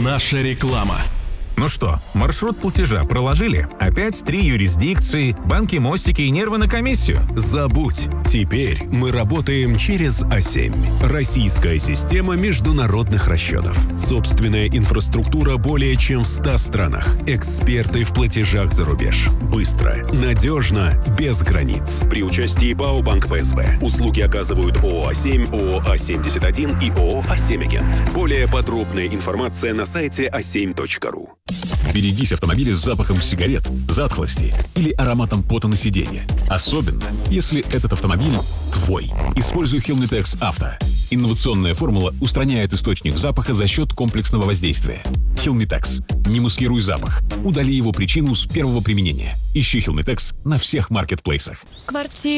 Наша реклама. Ну что, маршрут платежа проложили? Опять 3 юрисдикции, банки, мостики и нервы на комиссию? Забудь. Теперь мы работаем через А7. Российская система международных расчетов. Собственная инфраструктура более чем в 100 странах. Эксперты в платежах за рубеж. Быстро, надежно, без границ. При участии ПАО «Банк ПСБ». Услуги оказывают ООО «А7», ООО «А71» и ООО «А7-Агент». Более подробная информация на сайте a7.ru. Берегись автомобиля с запахом сигарет, затхлости или ароматом пота на сиденье. Особенно, если этот автомобиль твой. Используй Helmetex Авто. Инновационная формула устраняет источник запаха за счет комплексного воздействия. Helmetex. Не маскируй запах. Удали его причину с первого применения. Ищи Helmetex на всех маркетплейсах.